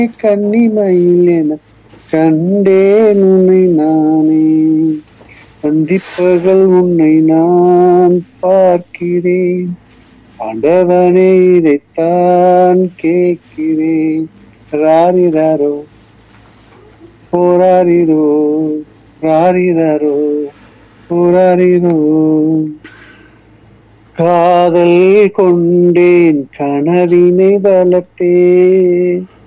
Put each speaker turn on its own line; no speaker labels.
கன்னிமயில் என கண்டேன் உன்னை நானே. சந்திப்பகல் உன்னை நான் பார்க்கிறேன். ஆண்டவனே இதைத்தான் கேட்கிறேன். ராரிராரோ போராரிரோ ராரிராரோ போராரிரோ. காதல் கொண்டேன் கனவினை வளர்த்தேன்.